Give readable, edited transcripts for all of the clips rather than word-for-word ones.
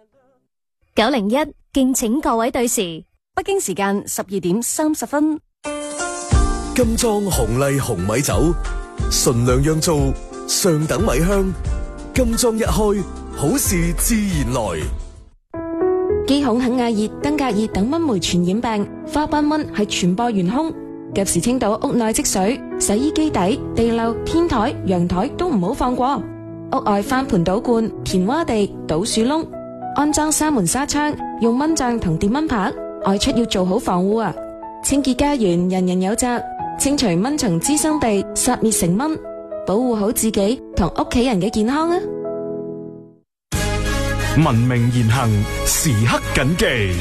901敬請各位對時， 北京時間12:30。 金裝紅麗紅米酒，純糧釀造，上等米香。金裝一開，好事自然來。 肌孔肯亞熱、登革熱等蚊媒傳染病，花斑蚊係傳播元兇。及時清倒屋內積水，洗衣機底、地漏、天台、陽台都唔好放過。屋外翻盆倒罐、填窪地、倒樹窿，安裝紗門紗窗，用蚊帳同電蚊拍。外出要做好防護啊！清潔家園，人人有責。清除蚊蟲滋生地，殺滅成蚊，保護好自己同屋企人嘅健康啊！ 文明言行，時刻謹記。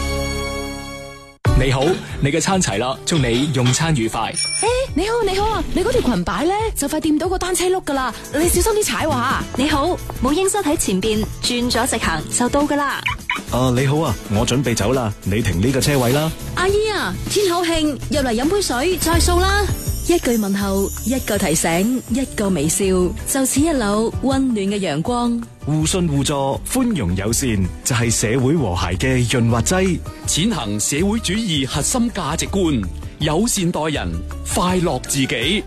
你好，你嘅餐齊啦，祝你用餐愉快。 你好啊，你嗰條裙擺咧就快掂到個單車轆噶啦，你小心啲踩吓。 你好，母嬰室喺前邊，轉咗直行就到噶啦。 你好啊，我準備走啦，你停呢個車位啦。 阿姨啊，天口慶，入嚟飲杯水再數啦。一句問候，一個提醒，一個微笑，就似一縷溫暖嘅陽光。 互信互助，寬容友善，就係社會和諧嘅潤滑劑。 踐行社會主義核心價值觀，友善待人，快樂自己。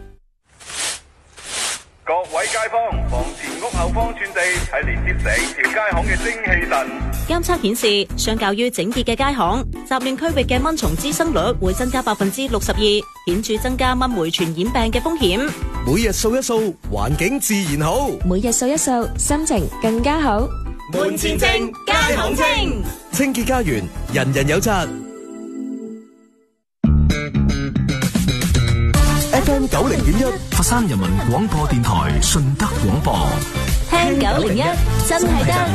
各位街坊，房前屋後方寸地係連接成條街巷嘅精氣神。 監測顯示，相較於整潔嘅街巷，雜亂區域嘅蚊蟲滋生率會增加62%，顯著增加蚊媒傳染病嘅風險。 每日掃一掃，環境自然好； 每日掃一掃，心情更加好。 門前正，街巷清， 清潔家園，人人有責。FM 90.1， 佛山人民廣播電台順德廣播， 聽901真係得。